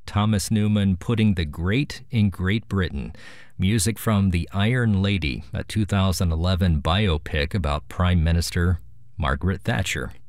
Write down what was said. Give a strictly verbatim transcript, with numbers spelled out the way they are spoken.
Thomas Newman putting the great in Great Britain. Music from The Iron Lady, a two thousand eleven biopic about Prime Minister Margaret Thatcher.